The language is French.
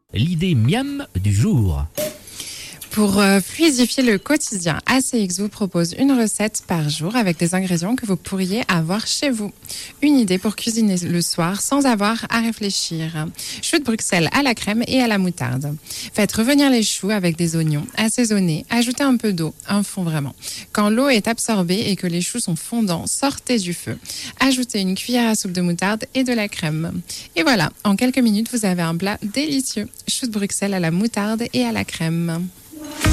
L'idée miam du jour. Pour fluidifier le quotidien, ACX vous propose une recette par jour avec des ingrédients que vous pourriez avoir chez vous. Une idée pour cuisiner le soir sans avoir à réfléchir. Choux de Bruxelles à la crème et à la moutarde. Faites revenir les choux avec des oignons, assaisonnez, ajoutez un peu d'eau, un fond vraiment. Quand l'eau est absorbée et que les choux sont fondants, sortez du feu. Ajoutez une cuillère à soupe de moutarde et de la crème. Et voilà, en quelques minutes, vous avez un plat délicieux. Choux de Bruxelles à la moutarde et à la crème.